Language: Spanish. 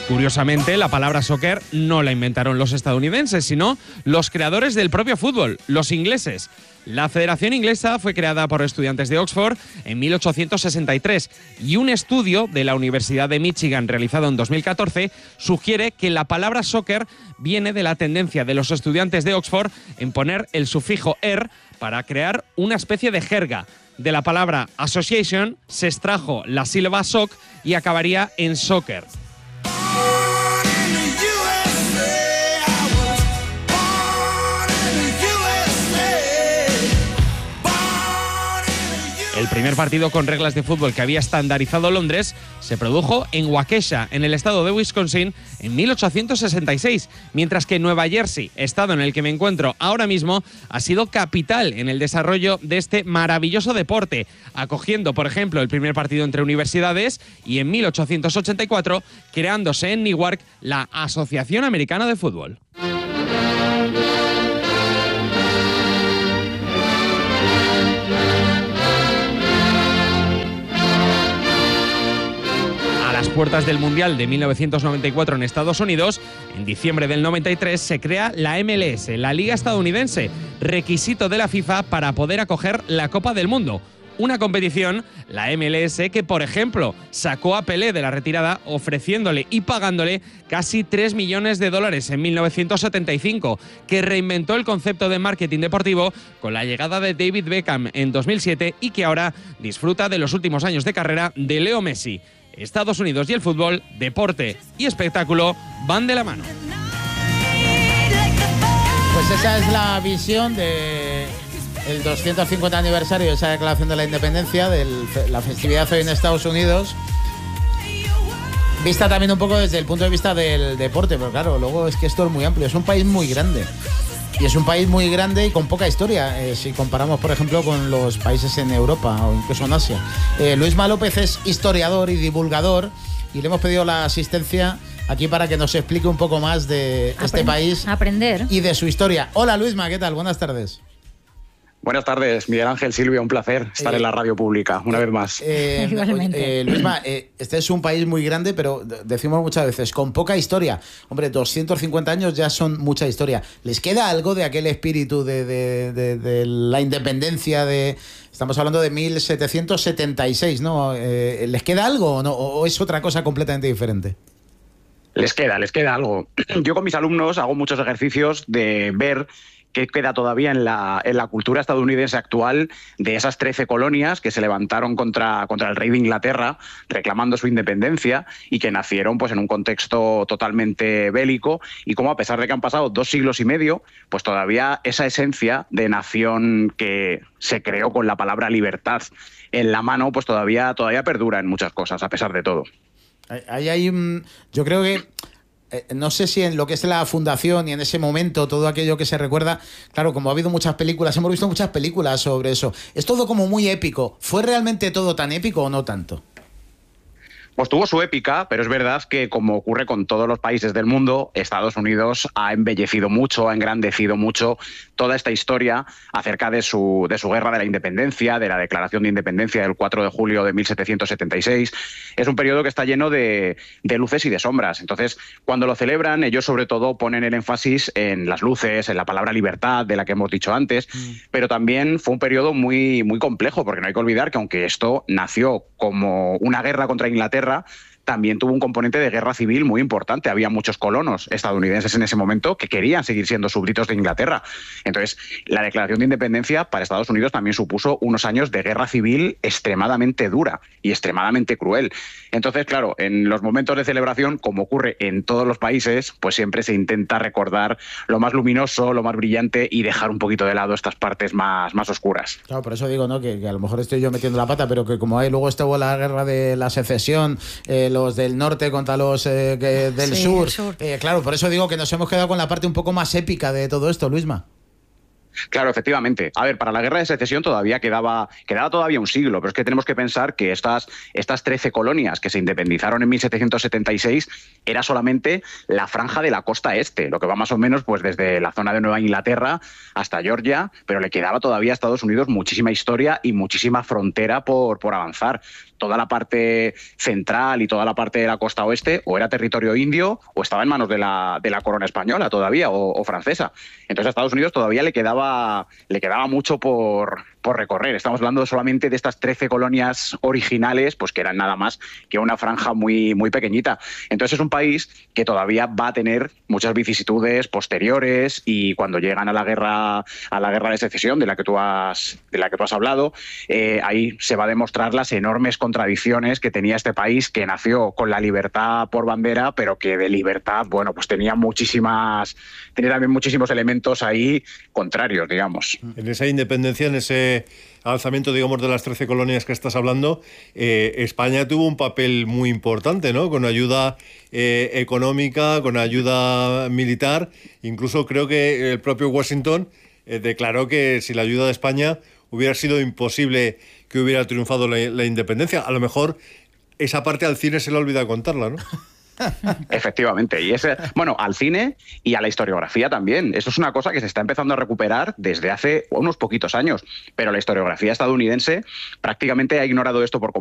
Curiosamente, la palabra soccer no la inventaron los estadounidenses, sino los creadores del propio fútbol, los ingleses. La Federación Inglesa fue creada por estudiantes de Oxford en 1863 y un estudio de la Universidad de Michigan realizado en 2014 sugiere que la palabra soccer viene de la tendencia de los estudiantes de Oxford en poner el sufijo -er para crear una especie de jerga. De la palabra association se extrajo la sílaba soc y acabaría en soccer. El primer partido con reglas de fútbol que había estandarizado Londres se produjo en Waukesha, en el estado de Wisconsin, en 1866, mientras que Nueva Jersey, estado en el que me encuentro ahora mismo, ha sido capital en el desarrollo de este maravilloso deporte, acogiendo, por ejemplo, el primer partido entre universidades y en 1884 creándose en Newark la Asociación Americana de Fútbol. A las puertas del Mundial de 1994 en Estados Unidos, en diciembre del 93 se crea la MLS, la Liga Estadounidense, requisito de la FIFA para poder acoger la Copa del Mundo. Una competición, la MLS, que por ejemplo sacó a Pelé de la retirada ofreciéndole y pagándole casi $3 millones en 1975, que reinventó el concepto de marketing deportivo con la llegada de David Beckham en 2007 y que ahora disfruta de los últimos años de carrera de Leo Messi. Estados Unidos y el fútbol, deporte y espectáculo van de la mano. Pues esa es la visión de el 250 aniversario de esa declaración de la independencia, de la festividad hoy en Estados Unidos, vista también un poco desde el punto de vista del deporte, pero claro, luego es que esto es muy amplio, es un país muy grande. Y es un país muy grande y con poca historia, si comparamos, por ejemplo, con los países en Europa o incluso en Asia. Luisma López es historiador y divulgador y le hemos pedido la asistencia aquí para que nos explique un poco más de este país y de su historia. Hola Luisma, ¿qué tal? Buenas tardes. Buenas tardes, Miguel Ángel, Silvia, un placer estar en la radio pública una vez más. Igualmente. Luisma, este es un país muy grande, pero decimos muchas veces, con poca historia. Hombre, 250 años ya son mucha historia. ¿Les queda algo de aquel espíritu de la independencia de... Estamos hablando de 1776, ¿no? ¿Les queda algo o no? ¿O es otra cosa completamente diferente? Les queda algo. Yo con mis alumnos hago muchos ejercicios de ver qué queda todavía en la cultura estadounidense actual de esas 13 colonias que se levantaron contra el rey de Inglaterra reclamando su independencia y que nacieron pues en un contexto totalmente bélico, y cómo a pesar de que han pasado 2 siglos y medio, pues todavía esa esencia de nación que se creó con la palabra libertad en la mano pues todavía perdura en muchas cosas a pesar de todo. Yo creo que no sé si en lo que es la fundación y en ese momento todo aquello que se recuerda, claro, como ha habido muchas películas, hemos visto muchas películas sobre eso, es todo como muy épico. ¿Fue realmente todo tan épico o no tanto? Pues tuvo su épica, pero es verdad que, como ocurre con todos los países del mundo, Estados Unidos ha embellecido mucho, ha engrandecido mucho toda esta historia acerca de su guerra de la independencia, de la declaración de independencia del 4 de julio de 1776. Es un periodo que está lleno de luces y de sombras. Entonces, cuando lo celebran, ellos sobre todo ponen el énfasis en las luces, en la palabra libertad, de la que hemos dicho antes, pero también fue un periodo muy, muy complejo, porque no hay que olvidar que aunque esto nació como una guerra contra Inglaterra, también tuvo un componente de guerra civil muy importante. Había muchos colonos estadounidenses en ese momento que querían seguir siendo súbditos de Inglaterra. Entonces, la declaración de independencia para Estados Unidos también supuso unos años de guerra civil extremadamente dura y extremadamente cruel. Entonces, claro, en los momentos de celebración, como ocurre en todos los países, pues siempre se intenta recordar lo más luminoso, lo más brillante y dejar un poquito de lado estas partes más oscuras. Claro, por eso digo, ¿no? Que a lo mejor estoy yo metiendo la pata, pero que como hay luego estuvo la guerra de la secesión, los del norte contra los del sur. Claro, por eso digo que nos hemos quedado con la parte un poco más épica de todo esto, Luisma. Claro, efectivamente. A ver, para la guerra de secesión todavía quedaba todavía un siglo, pero es que tenemos que pensar que estas 13 colonias que se independizaron en 1776 era solamente la franja de la costa este, lo que va más o menos pues desde la zona de Nueva Inglaterra hasta Georgia, pero le quedaba todavía a Estados Unidos muchísima historia y muchísima frontera por avanzar. Toda la parte central y toda la parte de la costa oeste o era territorio indio o estaba en manos de la corona española todavía o francesa. Entonces a Estados Unidos todavía le quedaba mucho por recorrer. Estamos hablando solamente de estas 13 colonias originales, pues que eran nada más que una franja muy, muy pequeñita. Entonces es un país que todavía va a tener muchas vicisitudes posteriores y cuando llegan a la guerra de secesión de la que tú has hablado, ahí se va a demostrar las enormes contradicciones que tenía este país, que nació con la libertad por bandera, pero que de libertad, bueno, pues tenía también muchísimos elementos ahí contrarios, digamos. En esa independencia, en ese alzamiento, digamos, de las 13 colonias que estás hablando, España tuvo un papel muy importante, ¿no? Con ayuda económica, con ayuda militar. Incluso creo que el propio Washington declaró que sin la ayuda de España hubiera sido imposible que hubiera triunfado la independencia. A lo mejor esa parte al cine se le olvida contarla, ¿no? Efectivamente, y al cine y a la historiografía también. Eso es una cosa que se está empezando a recuperar desde hace unos poquitos años, pero la historiografía estadounidense prácticamente ha ignorado esto por completo.